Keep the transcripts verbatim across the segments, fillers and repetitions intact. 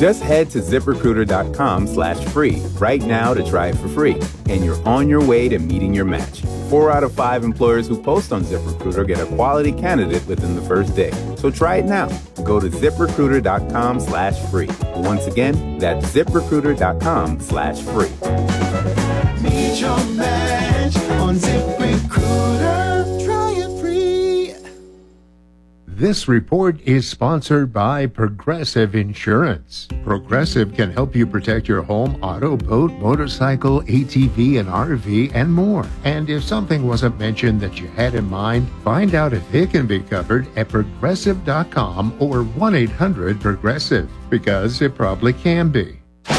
Just head to ZipRecruiter.com slash free right now to try it for free, and you're on your way to meeting your match. Four out of five employers who post on ZipRecruiter get a quality candidate within the first day. So try it now. Go to ZipRecruiter.com slash free. Once again, that's ZipRecruiter.com slash free. Meet your match on ZipRecruiter. Try it free. This report is sponsored by Progressive Insurance. Progressive can help you protect your home, auto, boat, motorcycle, A T V, and R V, and more. And if something wasn't mentioned that you had in mind, find out if it can be covered at progressive dot com or one eight hundred progressive, because it probably can be.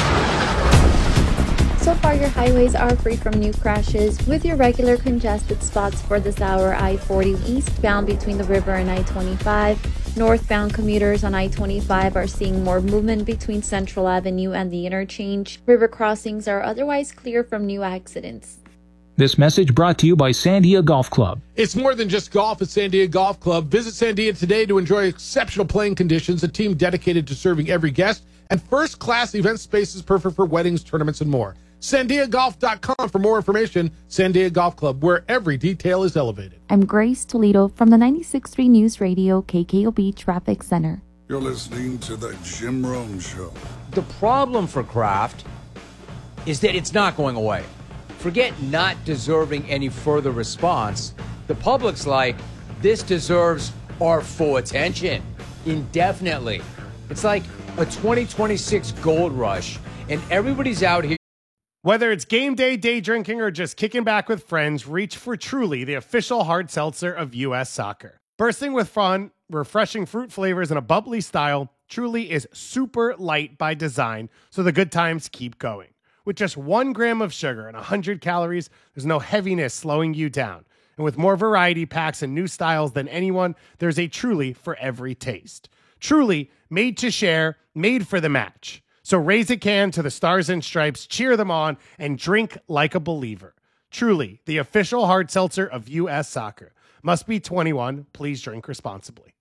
So far, your highways are free from new crashes, with your regular congested spots for this hour: I forty eastbound between the river and I twenty-five. Northbound commuters on I twenty-five are seeing more movement between Central Avenue and the interchange. River crossings are otherwise clear from new accidents. This message brought to you by Sandia Golf Club. It's more than just golf at Sandia Golf Club. Visit Sandia today to enjoy exceptional playing conditions, a team dedicated to serving every guest, and first-class event spaces perfect for weddings, tournaments, and more. Sandia Golf dot com for more information. Sandia Golf Club, where every detail is elevated. I'm Grace Toledo from the ninety-six point three News Radio K K O B Traffic Center. You're listening to the Jim Rome Show. The problem for Kraft is that it's not going away. Forget not deserving any further response. The public's like, this deserves our full attention indefinitely. It's like a twenty twenty-six gold rush, and everybody's out here. Whether it's game day, day drinking, or just kicking back with friends, reach for Truly, the official hard seltzer of U S Soccer. Bursting with fun, refreshing fruit flavors, and a bubbly style, Truly is super light by design, so the good times keep going. With just one gram of sugar and one hundred calories, there's no heaviness slowing you down. And with more variety packs and new styles than anyone, there's a Truly for every taste. Truly, made to share, made for the match. So raise a can to the Stars and Stripes, cheer them on, and drink like a believer. Truly, the official hard seltzer of U S Soccer. Must be twenty-one. Please drink responsibly.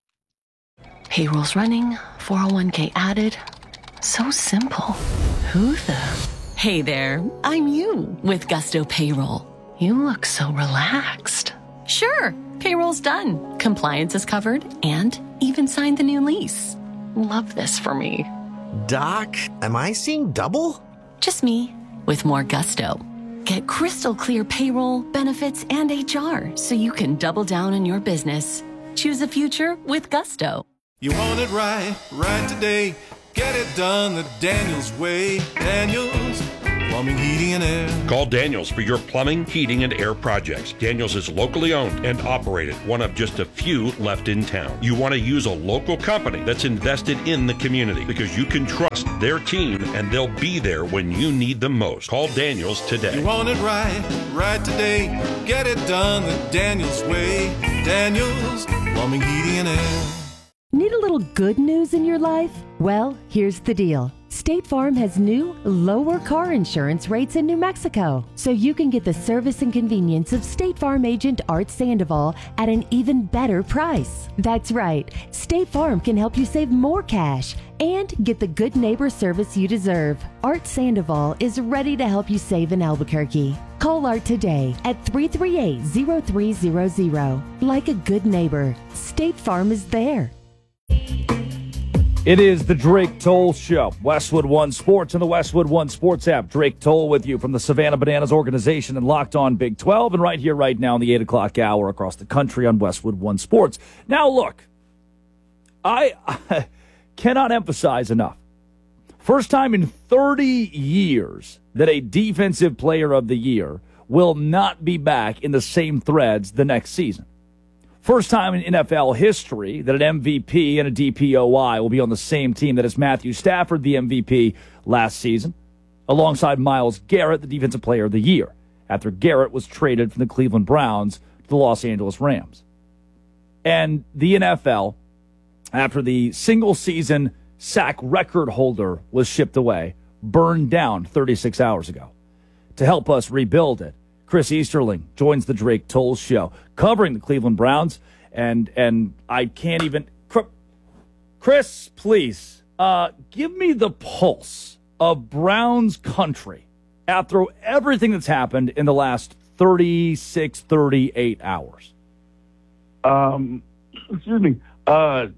Payroll's running, four oh one k added. So simple. Who the? Hey there, I'm you with Gusto Payroll. You look so relaxed. Sure, payroll's done. Compliance is covered and even signed the new lease. Love this for me. Doc, am I seeing double? Just me, with more gusto. Get crystal clear payroll, benefits, and H R so you can double down on your business. Choose a future with gusto. You want it right, right today. Get it done the Daniels way. Daniels Plumbing, Heating, and Air. Call Daniels for your plumbing, heating, and air projects. Daniels is locally owned and operated, one of just a few left in town. You want to use a local company that's invested in the community because you can trust their team and they'll be there when you need them most. Call Daniels today. You want it right, right today. Get it done the Daniels way. Daniels Plumbing, Heating, and Air. Need a little good news in your life? Well, here's the deal. State Farm has new, lower car insurance rates in New Mexico, so you can get the service and convenience of State Farm agent Art Sandoval at an even better price. That's right, State Farm can help you save more cash and get the good neighbor service you deserve. Art Sandoval is ready to help you save in Albuquerque. Call Art today at three three eight, zero three zero zero. Like a good neighbor, State Farm is there. It is the Drake Toll Show. Westwood One Sports and the Westwood One Sports app. Drake Toll with you from the Savannah Bananas organization and Locked On Big twelve, and right here, right now in the eight o'clock hour across the country on Westwood One Sports. Now, look, I, I cannot emphasize enough. First time in thirty years that a Defensive Player of the Year will not be back in the same threads the next season. First time in N F L history that an M V P and a D P O I will be on the same team. That is Matthew Stafford, the M V P last season, alongside Myles Garrett, the Defensive Player of the Year, after Garrett was traded from the Cleveland Browns to the Los Angeles Rams. And the N F L, after the single-season sack record holder was shipped away, burned down thirty-six hours ago. To help us rebuild it, Chris Easterling joins the Drake Toll Show, covering the Cleveland Browns, and and I can't even... Chris, please, Uh, give me the pulse of Browns country after everything that's happened in the last thirty-six, thirty-eight hours. Um, excuse me. Uh,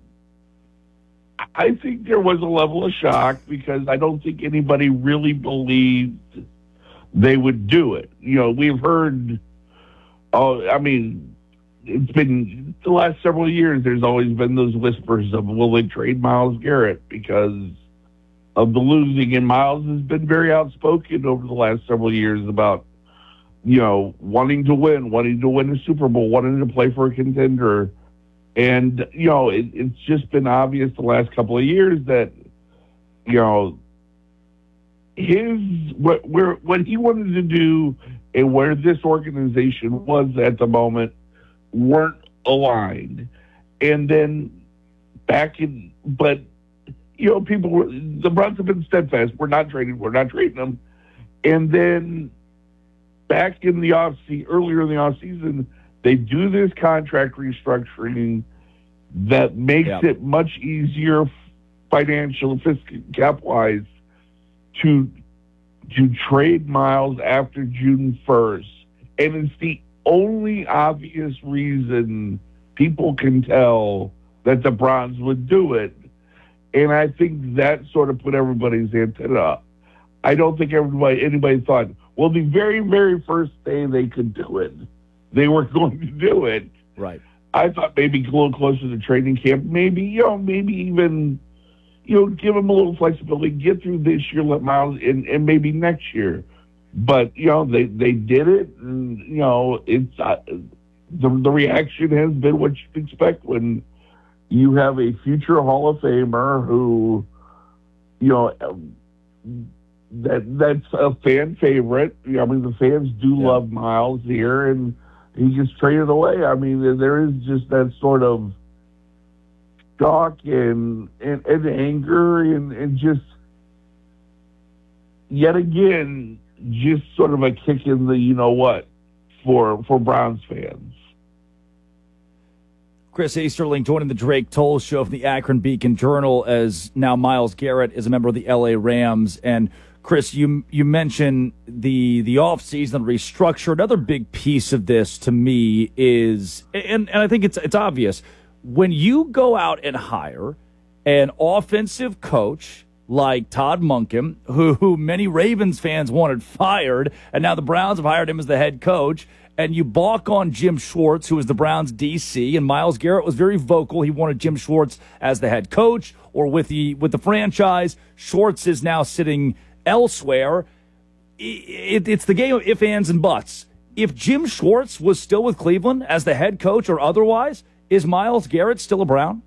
I think there was a level of shock because I don't think anybody really believed they would do it. You know, we've heard, oh, I mean, it's been the last several years, there's always been those whispers of, will they trade Myles Garrett because of the losing? And Myles has been very outspoken over the last several years about, you know, wanting to win, wanting to win a Super Bowl, wanting to play for a contender. And, you know, it, it's just been obvious the last couple of years that, you know, his what where what he wanted to do and where this organization was at the moment weren't aligned. And then back in, but, you know, people were, the Browns have been steadfast. We're not trading, we're not trading them. And then back in the off season, earlier in the off season, they do this contract restructuring that makes yeah. it much easier financial, fiscal, cap-wise, to to trade Myles after June first. And it's the only obvious reason people can tell that the Browns would do it. And I think that sort of put everybody's antenna up. I don't think everybody anybody thought, well, the very, very first day they could do it, they were going to do it. Right. I thought maybe a little closer to training camp, maybe, you know, maybe even, you know, give them a little flexibility, get through this year, let Myles, and, and maybe next year. But, you know, they, they did it, and, you know, it's uh, the, the reaction has been what you'd expect when you have a future Hall of Famer who, you know, that that's a fan favorite. I mean, the fans do yeah. love Myles here, and he gets traded away. I mean, there is just that sort of shock and and, and anger and, and just yet again, just sort of a kick in the you know what for for Browns fans. Chris Easterling joining the Drake Toll Show from the Akron Beacon Journal, as now Myles Garrett is a member of the L A Rams. And Chris, you you mentioned the the offseason restructure. Another big piece of this to me is, and, and I think it's it's obvious, when you go out and hire an offensive coach like Todd Monken, who, who many Ravens fans wanted fired, and now the Browns have hired him as the head coach, and you balk on Jim Schwartz, who is the Browns' D C, and Myles Garrett was very vocal. He wanted Jim Schwartz as the head coach or with the with the franchise. Schwartz is now sitting elsewhere. It, it's the game of ifs, ands, and buts. If Jim Schwartz was still with Cleveland as the head coach or otherwise, is Myles Garrett still a Brown?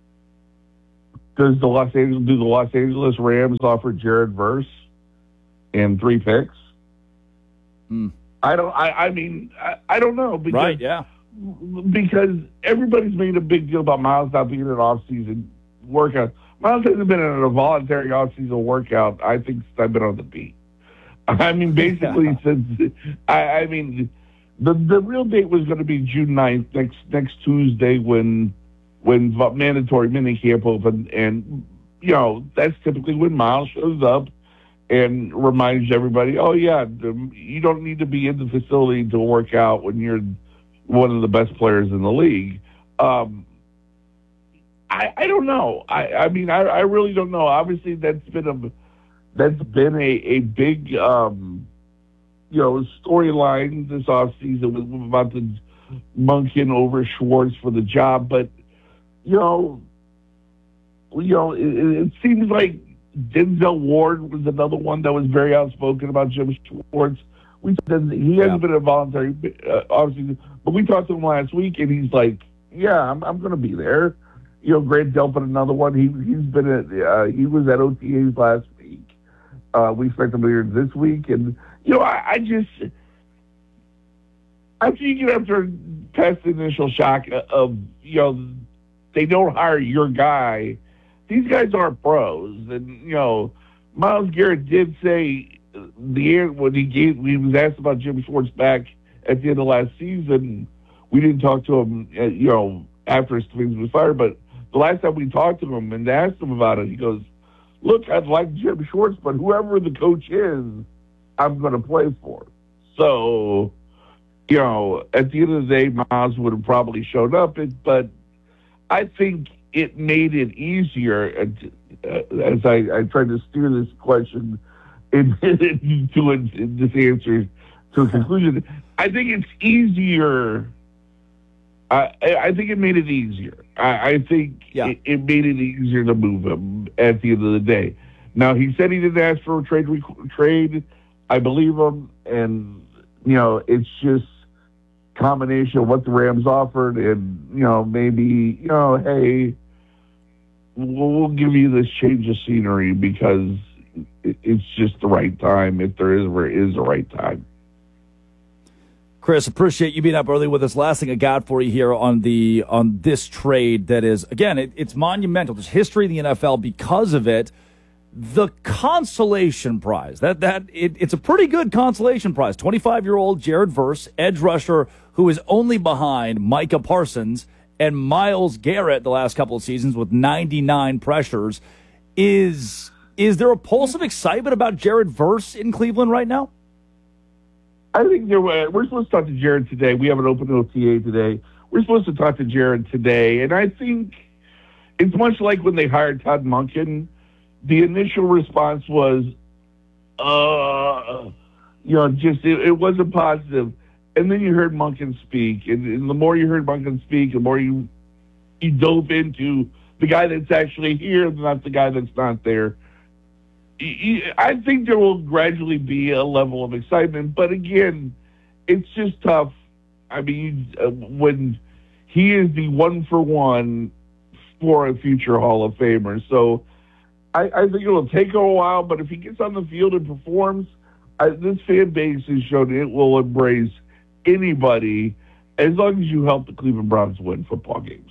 Does the Los Angeles do the Los Angeles Rams offer Jared Verse and three picks? Hmm. I don't. I, I mean, I, I don't know. Because, right? Yeah. Because everybody's made a big deal about Myles not being in an off-season workout. Myles hasn't been in a voluntary off-season workout, I think, since I've been on the beat. I mean, basically, since I, I mean, the the real date was going to be June ninth, next next Tuesday, when when mandatory minicamp opened, and you know that's typically when Myles shows up and reminds everybody, oh yeah, you don't need to be in the facility to work out when you're one of the best players in the league. Um, I, I don't know. I, I mean, I, I really don't know. Obviously, that's been a that's been a a big um, you know storyline this offseason about the Monken over Schwartz for the job. But you know, you know, it, it seems like Denzel Ward was another one that was very outspoken about Jim Schwartz. We said he hasn't yeah. been a voluntary, uh, obviously, but we talked to him last week, and he's like, "Yeah, I'm, I'm going to be there." You know, Grant Delpit, another one. He he's been at uh, he was at O T As last week. Uh, we expect him here this week, and you know, I, I just after you get after past the initial shock of you know they don't hire your guy. These guys aren't pros, and you know, Myles Garrett did say the when he gave he was asked about Jim Schwartz back at the end of last season. We didn't talk to him, you know, after Stevens was fired, but the last time we talked to him and asked him about it, he goes, look, I'd like Jim Schwartz, but whoever the coach is, I'm going to play for. So, you know, at the end of the day, Miles would have probably showed up, but I think it made it easier, uh, as I, I tried to steer this question into this answer to a conclusion. I think it's easier. I, I think it made it easier. I, I think yeah. it, it made it easier to move him at the end of the day. Now, he said he didn't ask for a trade. Trade. I believe him, and, you know, it's just combination of what the Rams offered and, you know, maybe, you know, hey, we'll, we'll give you this change of scenery because it, it's just the right time, if there is ever is the right time. Chris, appreciate you being up early with us. Last thing I got for you here on the on this trade that is, again, it, it's monumental. There's history in the N F L because of it. The consolation prize, that that it, it's a pretty good consolation prize. twenty-five-year-old Jared Verse, edge rusher, who is only behind Micah Parsons and Myles Garrett the last couple of seasons with ninety-nine pressures. Is is there a pulse of excitement about Jared Verse in Cleveland right now? I think there were, we're supposed to talk to Jared today. We have an open O T A today. We're supposed to talk to Jared today, and I think it's much like when they hired Todd Monken. The initial response was, uh, you know, just it, it wasn't positive. And then you heard Monken speak, and, and the more you heard Monken speak, the more you you dove into the guy that's actually here, not the guy that's not there. I think there will gradually be a level of excitement, but again, it's just tough. I mean, uh, when he is the one for one for a future Hall of Famer, so I, I think it'll take a while. But if he gets on the field and performs, I, this fan base has shown it will embrace anybody as long as you help the Cleveland Browns win football games.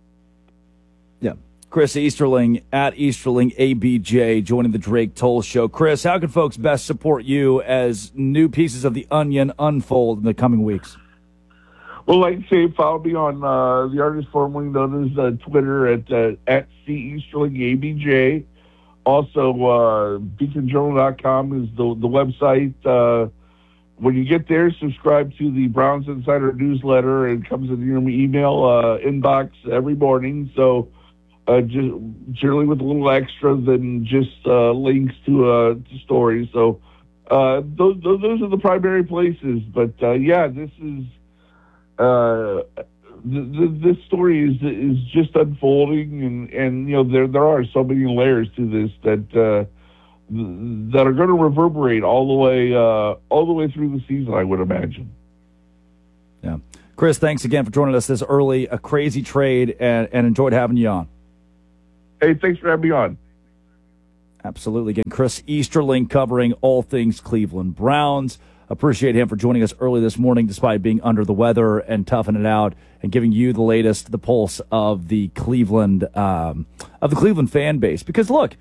Yeah. Chris Easterling at Easterling A B J joining the Drake Toll Show. Chris, how can folks best support you as new pieces of the onion unfold in the coming weeks? Well, like I say, follow me on uh, the artist formerly known as uh, Twitter at uh, at C Easterling A B J. Also, uh, beacon journal dot com is the the website. Uh, when you get there, subscribe to the Browns Insider newsletter. It comes in your email uh, inbox every morning. So. Uh, just generally with a little extra than just uh, links to, uh, to stories. So uh, those, those are the primary places. But uh, yeah, this is uh, th- th- this story is is just unfolding, and, and you know there there are so many layers to this that uh, th- that are going to reverberate all the way uh, all the way through the season, I would imagine. Yeah, Chris, thanks again for joining us this early. A crazy trade, and, and enjoyed having you on. Hey, thanks for having me on. Absolutely. Again, Chris Easterling covering all things Cleveland Browns. Appreciate him for joining us early this morning despite being under the weather and toughing it out and giving you the latest, the pulse of the Cleveland um, of the Cleveland fan base. Because, look,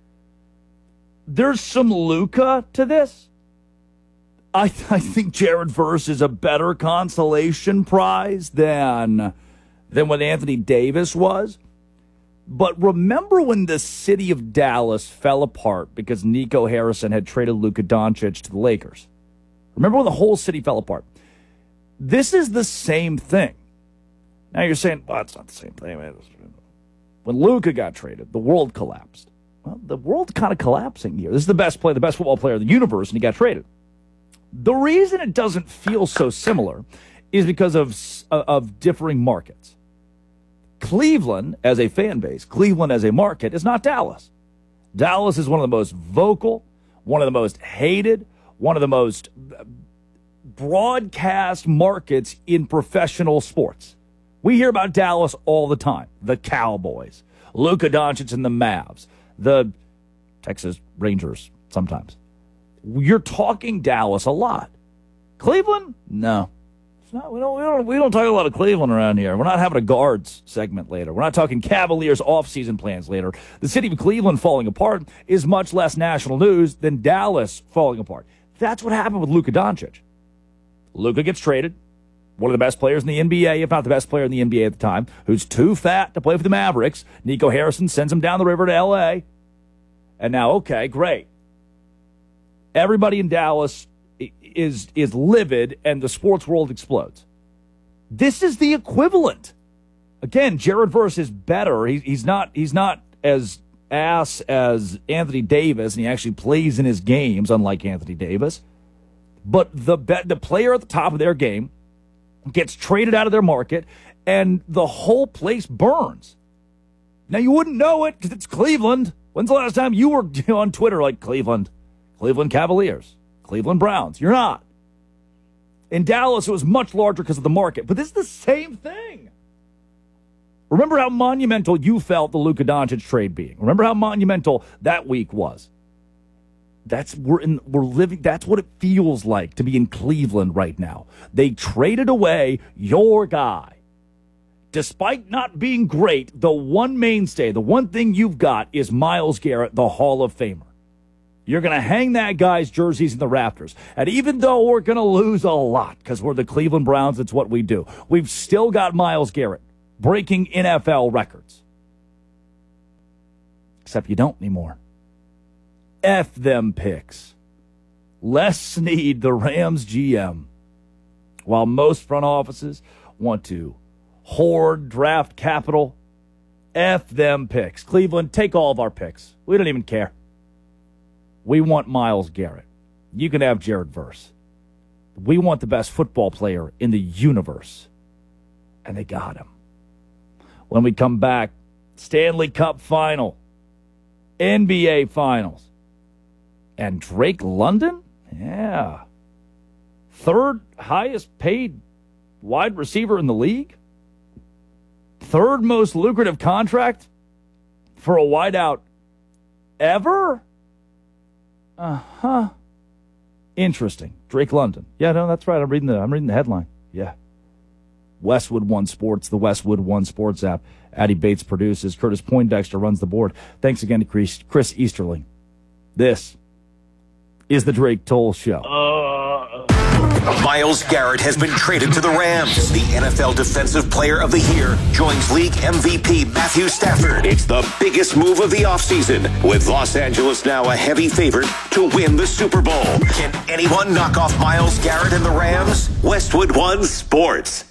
there's some Luka to this. I, th- I think Jared Verse is a better consolation prize than, than what Anthony Davis was. But remember when the city of Dallas fell apart because Nico Harrison had traded Luka Doncic to the Lakers? Remember when the whole city fell apart? This is the same thing. Now you're saying, well, it's not the same thing. When Luka got traded, the world collapsed. Well, the world's kind of collapsing here. This is the best player, the best football player in the universe, and he got traded. The reason it doesn't feel so similar is because of of differing markets. Cleveland as a fan base, Cleveland as a market is not Dallas. Dallas is one of the most vocal, one of the most hated, one of the most broadcast markets in professional sports. We hear about Dallas all the time. The Cowboys, Luka Doncic and the Mavs, the Texas Rangers sometimes. You're talking Dallas a lot. Cleveland? No. Not, we, don't, we, don't, we don't talk a lot of Cleveland around here. We're not having a guards segment later. We're not talking Cavaliers off-season plans later. The city of Cleveland falling apart is much less national news than Dallas falling apart. That's what happened with Luka Doncic. Luka gets traded, one of the best players in the N B A, if not the best player in the N B A at the time, who's too fat to play for the Mavericks. Nico Harrison sends him down the river to L A. And now, okay, great. Everybody in Dallas is is livid, and the sports world explodes. This is the equivalent. Again, Jared Verse is better. He, he's not he's not as ass as Anthony Davis, and he actually plays in his games, unlike Anthony Davis. But the be- the player at the top of their game gets traded out of their market, and the whole place burns. Now, you wouldn't know it because it's Cleveland. When's the last time you were you know, on Twitter like Cleveland? Cleveland Cavaliers, Cleveland Browns. You're not. In Dallas, it was much larger because of the market. But this is the same thing. Remember how monumental you felt the Luka Doncic trade being. Remember how monumental that week was. That's we're in we're living that's what it feels like to be in Cleveland right now. They traded away your guy. Despite not being great, the one mainstay, the one thing you've got is Myles Garrett, the Hall of Famer. You're going to hang that guy's jerseys in the rafters. And even though we're going to lose a lot because we're the Cleveland Browns, it's what we do. We've still got Myles Garrett breaking N F L records. Except you don't anymore. F them picks. Les Snead, the Rams G M. While most front offices want to hoard draft capital, F them picks. Cleveland, take all of our picks. We don't even care. We want Myles Garrett. You can have Jared Verse. We want the best football player in the universe. And they got him. When we come back, Stanley Cup final, N B A finals. And Drake London? Yeah. Third highest paid wide receiver in the league? Third most lucrative contract for a wideout ever? Uh-huh. Interesting. Drake London. Yeah, no, that's right. I'm reading the I'm reading the headline. Yeah. Westwood One Sports, the Westwood One Sports app. Addie Bates produces. Curtis Poindexter runs the board. Thanks again to Chris, Chris Easterling. This is the Drake Toll Show. Myles Garrett has been traded to the Rams. The N F L Defensive Player of the Year joins league M V P Matthew Stafford. It's the biggest move of the offseason, with Los Angeles now a heavy favorite to win the Super Bowl. Can anyone knock off Myles Garrett and the Rams? Westwood One Sports.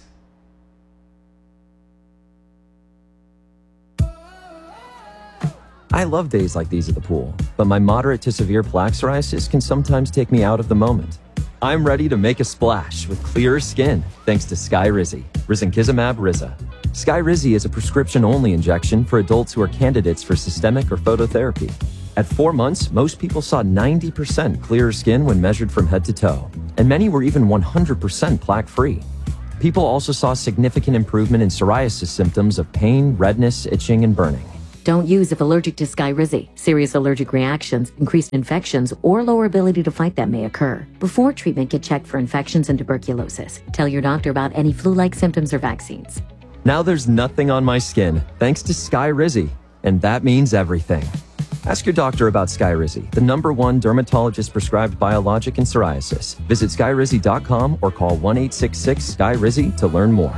I love days like these at the pool, but my moderate to severe plaque psoriasis can sometimes take me out of the moment. I'm ready to make a splash with clearer skin thanks to Skyrizi, risankizumab Riza. Skyrizi is a prescription-only injection for adults who are candidates for systemic or phototherapy. At four months, most people saw ninety percent clearer skin when measured from head to toe, and many were even one hundred percent plaque-free. People also saw significant improvement in psoriasis symptoms of pain, redness, itching, and burning. Don't use if allergic to Skyrizi. Serious allergic reactions, increased infections, or lower ability to fight them may occur. Before treatment, get checked for infections and tuberculosis. Tell your doctor about any flu-like symptoms or vaccines. Now there's nothing on my skin thanks to Skyrizi, and that means everything. Ask your doctor about Skyrizi, the number one dermatologist-prescribed biologic in psoriasis. Visit skyrizi dot com or call one eight six six Sky Rizi to learn more.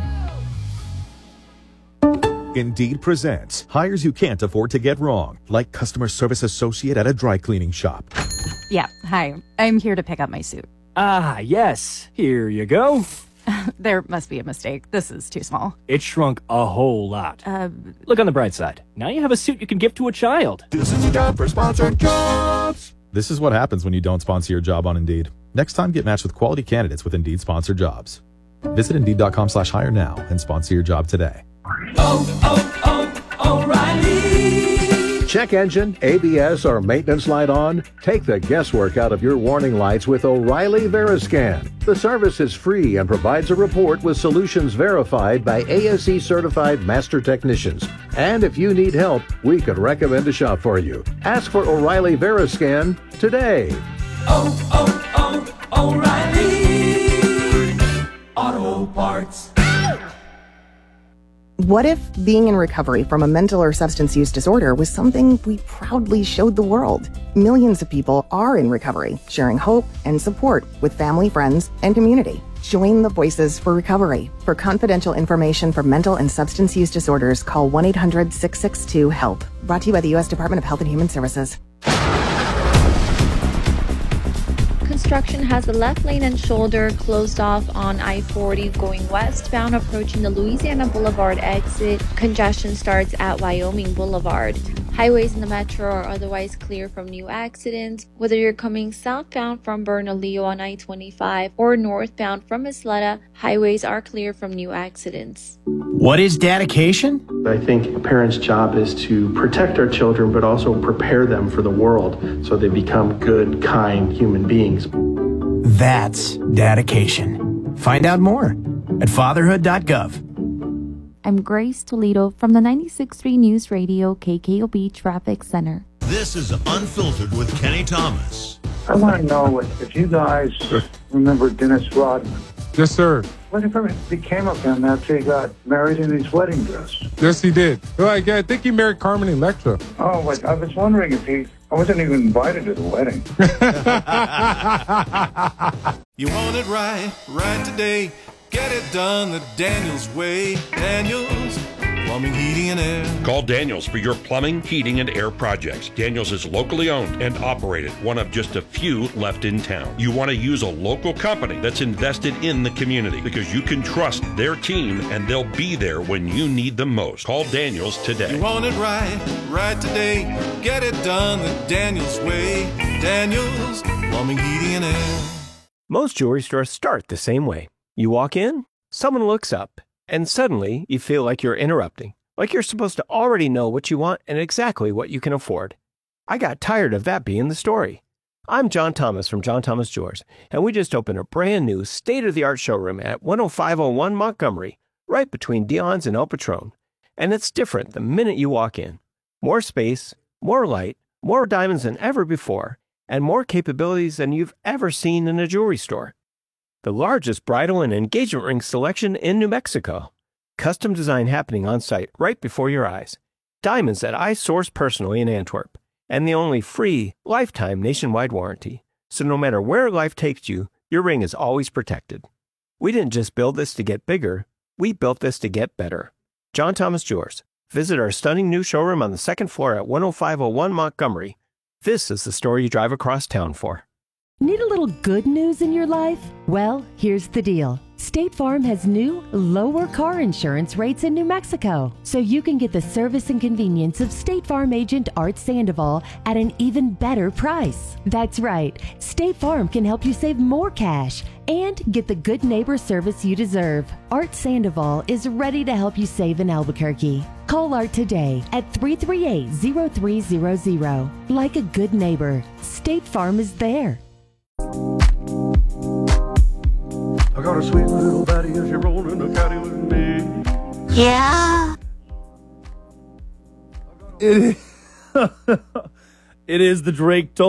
Indeed presents hires you can't afford to get wrong, like customer service associate at a dry cleaning shop. Yeah, hi. I'm here to pick up my suit. Ah, yes. Here you go. There must be a mistake. This is too small. It shrunk a whole lot. Uh, Look on the bright side. Now you have a suit you can give to a child. This is a job for sponsored jobs. This is what happens when you don't sponsor your job on Indeed. Next time, get matched with quality candidates with Indeed sponsored jobs. Visit Indeed.com slash hire now and sponsor your job today. Oh, oh, oh, O'Reilly. Check engine, A B S, or maintenance light on? Take the guesswork out of your warning lights with O'Reilly Veriscan. The service is free and provides a report with solutions verified by A S E certified master technicians. And if you need help, we could recommend a shop for you. Ask for O'Reilly Veriscan today. Oh, oh, oh, O'Reilly Auto Parts. What if being in recovery from a mental or substance use disorder was something we proudly showed the world? Millions of people are in recovery, sharing hope and support with family, friends, and community. Join the Voices for Recovery. For confidential information for mental and substance use disorders, call one eight hundred six six two HELP. Brought to you by the U S Department of Health and Human Services. Construction has the left lane and shoulder closed off on I forty going westbound approaching the Louisiana Boulevard exit. Congestion starts at Wyoming Boulevard. Highways in the metro are otherwise clear from new accidents. Whether you're coming southbound from Bernalillo on I twenty-five or northbound from Isleta, highways are clear from new accidents. What is dedication? I think a parent's job is to protect our children, but also prepare them for the world so they become good, kind human beings. That's dedication. Find out more at fatherhood dot gov. I'm Grace Toledo from the ninety-six point three News Radio K K O B Traffic Center. This is Unfiltered with Kenny Thomas. I want to know if you guys remember Dennis Rodman. Yes, sir. Whatever became of him after he got married in his wedding dress? Yes, he did. Like, I think he married Carmen Electra. Oh, but I was wondering if he... I wasn't even invited to the wedding. You want it right, right today. Get it done the Daniels way. Daniels Plumbing, Heating, and Air. Call Daniels for your plumbing, heating, and air projects. Daniels is locally owned and operated, one of just a few left in town. You want to use a local company that's invested in the community because you can trust their team and they'll be there when you need them most. Call Daniels today. You want it right, right today. Get it done the Daniels way. Daniels Plumbing, Heating, and Air. Most jewelry stores start the same way. You walk in, someone looks up, and suddenly you feel like you're interrupting, like you're supposed to already know what you want and exactly what you can afford. I got tired of that being the story. I'm John Thomas from John Thomas Jewelers, and we just opened a brand new state-of-the-art showroom at one oh five oh one Montgomery, right between Dion's and El Patron. And it's different the minute you walk in. More space, more light, more diamonds than ever before, and more capabilities than you've ever seen in a jewelry store. The largest bridal and engagement ring selection in New Mexico. Custom design happening on site right before your eyes. Diamonds that I source personally in Antwerp. And the only free, lifetime nationwide warranty. So no matter where life takes you, your ring is always protected. We didn't just build this to get bigger, we built this to get better. John Thomas Jewelers. Visit our stunning new showroom on the second floor at one oh five oh one Montgomery. This is the store you drive across town for. Need a little good news in your life? Well, here's the deal. State Farm has new, lower car insurance rates in New Mexico, so you can get the service and convenience of State Farm agent Art Sandoval at an even better price. That's right. State Farm can help you save more cash and get the good neighbor service you deserve. Art Sandoval is ready to help you save in Albuquerque. Call Art today at three three eight, zero three zero zero. Like a good neighbor, State Farm is there. I got a sweet little baddie and she rolling a caddy with me. Yeah. It is, it is the Drake Toll.